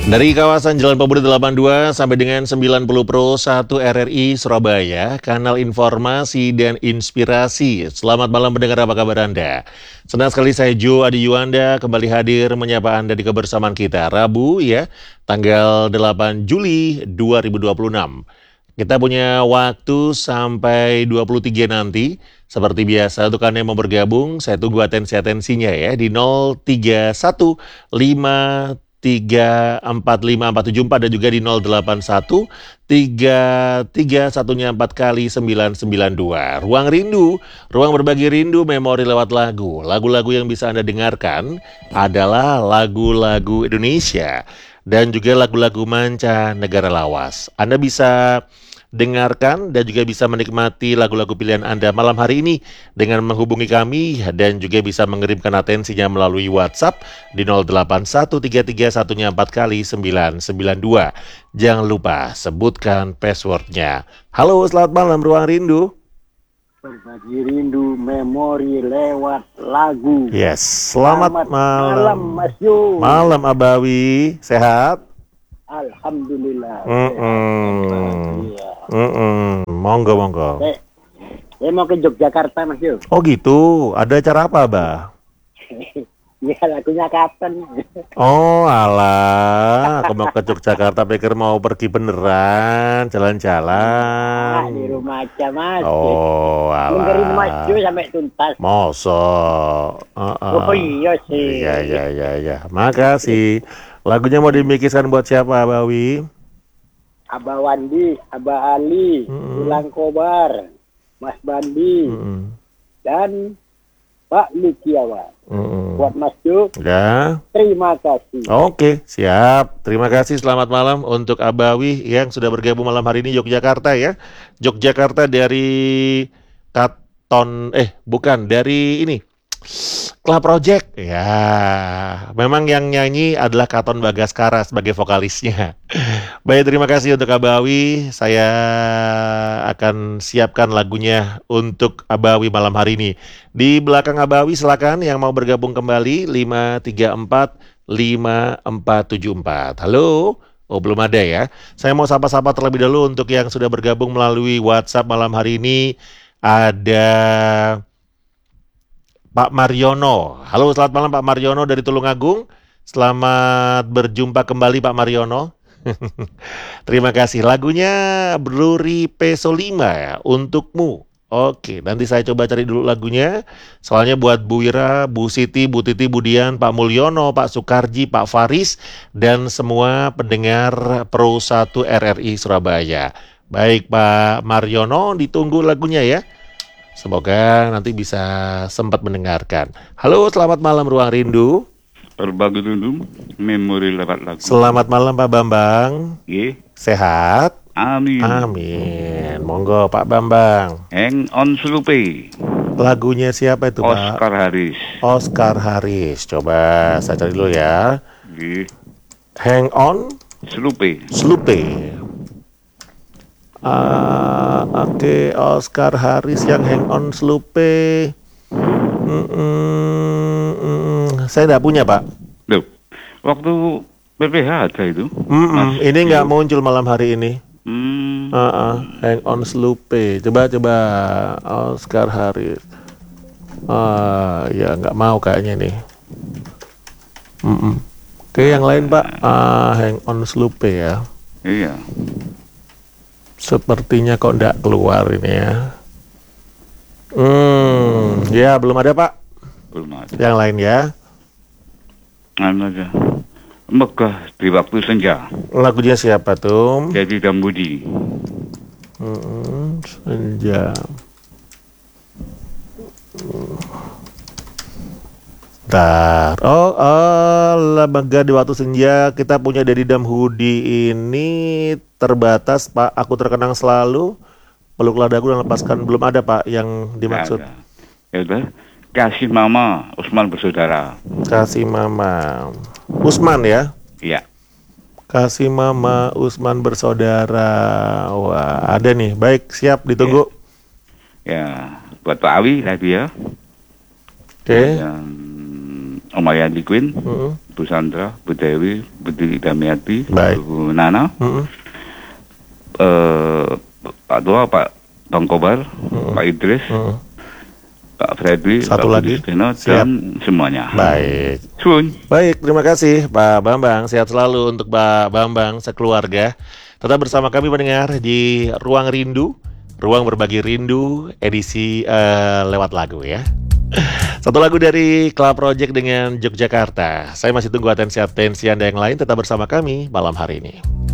Dari kawasan Jalan Pemuda 82 sampai dengan 90 Pro 1 RRI Surabaya, kanal informasi dan inspirasi. Selamat malam mendengar, apa kabar Anda? Senang sekali saya Jo Adi Yuanda kembali hadir menyapa Anda di kebersamaan kita. Rabu ya, tanggal 8 Juli 2026. Kita punya waktu sampai 23 nanti. Seperti biasa, untuk Anda yang mau bergabung, saya tunggu atensi-atensinya ya di 031 5345474 dan juga di 081 331-nya 4 kali 992. Ruang Rindu, ruang berbagi rindu, memori lewat lagu. Lagu-lagu yang bisa Anda dengarkan adalah lagu-lagu Indonesia dan juga lagu-lagu manca negara lawas. Anda bisa dengarkan dan juga bisa menikmati lagu-lagu pilihan Anda malam hari ini dengan menghubungi kami dan juga bisa mengirimkan atensinya melalui WhatsApp di 08133 1-nya 4 kali 992. Jangan lupa sebutkan passwordnya. Halo, selamat malam Ruang Rindu. Berbagi rindu, memori lewat lagu. Yes, selamat malam Mas Yo. Malam Abawi, sehat? Alhamdulillah. Monggo. Saya mau ke Yogyakarta, Mas Yo. Oh gitu, ada acara apa, Bah? Ya, lagunya kapan? Oh alah, aku mau ke Yogyakarta, pikir mau pergi beneran, jalan-jalan. Di rumah aja, Mas. Oh Dengerin Mas Yo alah, sampai tuntas. mosok. Oh iya sih. Iya, makasih. Lagunya mau dimikiskan buat siapa, Bawi? Abah Wandi, Abah Ali, Ulang Kobar, Mas Bandi, dan Pak Likiawan. Buat Mas Yo, Ya. terima kasih. Oke, siap. Terima kasih, selamat malam untuk Abawi yang sudah bergabung malam hari ini Yogyakarta ya. Yogyakarta dari dari ini. Club Project. Ya, memang yang nyanyi adalah Katon Bagaskara sebagai vokalisnya. Baik, terima kasih untuk Abawi. Saya akan siapkan lagunya untuk Abawi malam hari ini. Di belakang Abawi silakan yang mau bergabung kembali 5345474. Halo. Oh, belum ada ya. Saya mau sapa-sapa terlebih dahulu untuk yang sudah bergabung melalui WhatsApp malam hari ini. Ada Pak Mariono. Halo, selamat malam Pak Mariono dari Tulungagung. Selamat berjumpa kembali Pak Mariono. Terima kasih. Lagunya Bluri Peso 5 ya, untukmu. Oke, nanti saya coba cari dulu lagunya. Soalnya buat Bu Wira, Bu Siti, Bu Titi, Bu Dian, Pak Mulyono, Pak Sukarji, Pak Faris, dan semua pendengar Pro 1 RRI Surabaya. Baik Pak Mariono, ditunggu lagunya ya. Semoga nanti bisa sempat mendengarkan. Halo, selamat malam Ruang Rindu. Berbagi rindu, memori lewat lagu. Selamat malam Pak Bambang. Ye. Sehat? Amin. Amin. Monggo Pak Bambang. Hang on Slupe. Lagunya siapa itu Pak? Oscar Haris. Oscar Haris. Coba saya cari dulu ya. Ye. Hang on Slupe. Slupe. Oke, Oscar Haris yang Hang on Slupe. Saya tidak punya Pak. Loh, waktu PPH ada itu. Ini nggak muncul malam hari ini. Hang on Slupe. Coba Oscar Haris. Ya nggak mau kayaknya nih. Oke, yang lain Pak. Hang on Slupe ya. Iya. Sepertinya kok nggak keluar ini ya. Ya belum ada Pak. Belum ada. Yang lain ya. Anu aja. Megah di waktu senja. Lagunya siapa tuh? Jadi Dambudi. Senja. Bentar. Megah di waktu senja. Kita punya Deddy Damhudi ini terbatas Pak. Aku terkenang selalu. Peluklah dagu dan lepaskan. Belum ada Pak yang dimaksud. Ya udah. Kasih Mama Usman Bersaudara. Kasih Mama Usman ya? Iya. Kasih Mama Usman Bersaudara. Wah, ada nih. Baik, siap, ditunggu. Ya, buat Pak Awi tadi ya. Oke. Om Ayandi Queen, Bu Sandra, Bu Dewi, Bu Damiati, Baik. Bu Nana, Pak Tua, Pak Bang Kobar, Pak Idris, Pak Freddy, Satu Pak lagi. Budi Sugeno, Siap. dan semuanya. Baik. Sun. Baik, terima kasih Pak Bambang. Sehat selalu untuk Pak Bambang sekeluarga. Tetap bersama kami mendengar di Ruang Rindu, Ruang Berbagi Rindu, edisi lewat lagu ya. Satu lagu dari Club Project dengan Yogyakarta. Saya masih tunggu atensi Anda yang lain. Tetap bersama kami malam hari ini.